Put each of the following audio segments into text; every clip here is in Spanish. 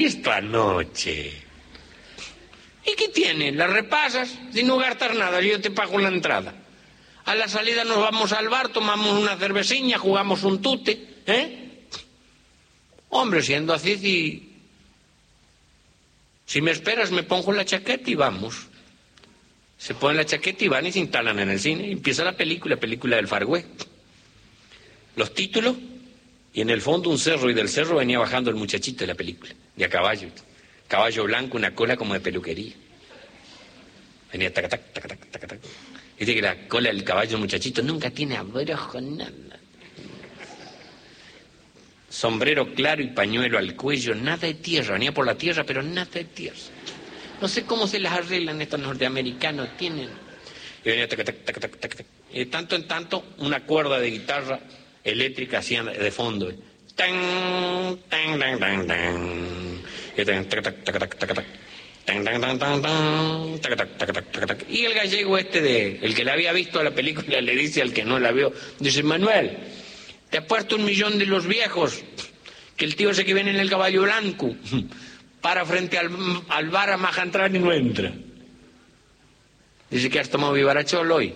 esta noche. ¿Y qué tiene? La repasas sin no gastar nada, yo te pago la entrada. A la salida nos vamos al bar, tomamos una cerveciña, jugamos un tute, ¿eh? Hombre, siendo así, si me esperas me pongo la chaqueta y vamos. Se ponen la chaqueta y van y se instalan en el cine. Empieza la película del Fargüé. Los títulos, y en el fondo un cerro, y del cerro venía bajando el muchachito de la película, de a caballo. Caballo blanco, una cola como de peluquería. Venía tac, tac, tac, tac, tac, tac. Dice que la cola del caballo, muchachito, nunca tiene abrojo, nada. Sombrero claro y pañuelo al cuello, nada de tierra. Venía por la tierra, pero nada de tierra. No sé cómo se las arreglan estos norteamericanos, tienen. Y venía tac, tac, tac, tac, tac, tac. Y de tanto en tanto, una cuerda de guitarra eléctrica hacía de fondo. Tan, tan, tan, tan, tan. Y tac, tac, tac, tac, tac, tac. Y el gallego el que la había visto a la película, le dice al que no la vio, dice: Manuel, te ha puesto 1.000.000 de los viejos, que el tío ese que viene en el caballo blanco para frente al bar a maja entrar y no entra. Dice: que has tomado vivarachol hoy.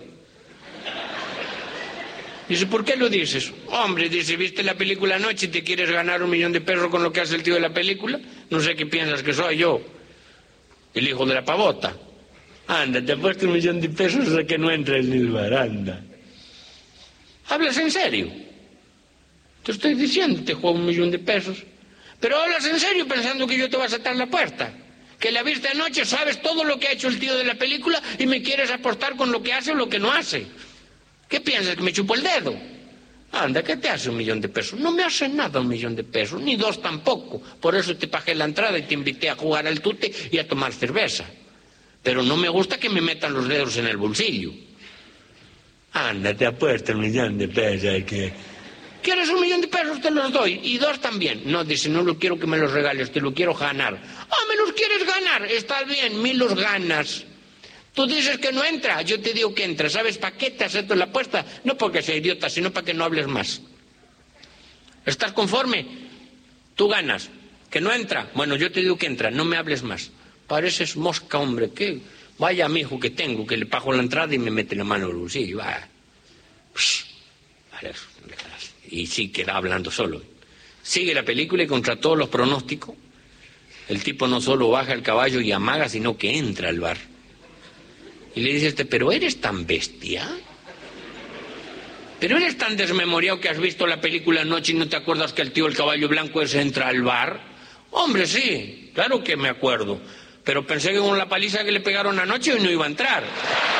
Dice: ¿por qué lo dices? Hombre, dice, ¿viste la película anoche y te quieres ganar 1.000.000 de pesos con lo que hace el tío de la película? No sé qué piensas que soy yo, el hijo de la pavota. Anda, te ha puesto 1.000.000 de pesos a que no entres en el bar, anda. ¿Hablas en serio? Te estoy diciendo, te juego 1.000.000 de pesos. Pero hablas en serio pensando que yo te voy a saltar la puerta. Que la viste anoche, sabes todo lo que ha hecho el tío de la película y me quieres apostar con lo que hace o lo que no hace. ¿Qué piensas, que me chupo el dedo? Anda, ¿qué te hace 1.000.000 de pesos? No me hace nada 1.000.000 de pesos, ni 2 tampoco. Por eso te pagué la entrada y te invité a jugar al tute y a tomar cerveza. Pero no me gusta que me metan los dedos en el bolsillo. Anda, te apuesto 1.000.000 de pesos. Que... ¿Quieres 1.000.000 de pesos? Te los doy. Y 2 también. No, dice, no lo quiero que me los regales, te lo quiero ganar. Ah, ¿me los quieres ganar? Está bien, 1.000 los ganas. Tú dices que no entra, yo te digo que entra. ¿Sabes para qué te acepto la apuesta? No porque sea idiota, sino para que no hables más. ¿Estás conforme? Tú ganas. ¿Que no entra? Bueno, yo te digo que entra, no me hables más. Pareces mosca, hombre. ¿Qué? Vaya amigo que tengo, que le pago la entrada y me mete la mano en el bolsillo. Va. Vale, y sí, queda hablando solo. Sigue la película y contra todos los pronósticos, el tipo no solo baja el caballo y amaga, sino que entra al bar. Y le dice ¿pero eres tan bestia? ¿Pero eres tan desmemoriado que has visto la película anoche y no te acuerdas que el tío del caballo blanco ese entra al bar? Hombre, sí, claro que me acuerdo. Pero pensé que con la paliza que le pegaron anoche hoy no iba a entrar.